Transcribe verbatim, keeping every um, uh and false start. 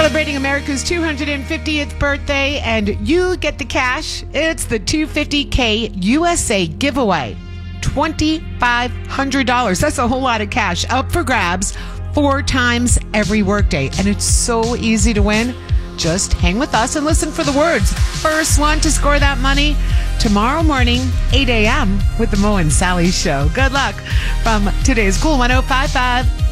Celebrating America's two hundred fiftieth birthday, and you get the cash. It's the two hundred fifty K U S A giveaway. two thousand five hundred dollars. That's a whole lot of cash up for grabs four times every workday. And it's so easy to win. Just hang with us and listen for the words. First one to score that money tomorrow morning, eight a.m. with the Mo and Sally Show. Good luck from today's Cool one oh five point five.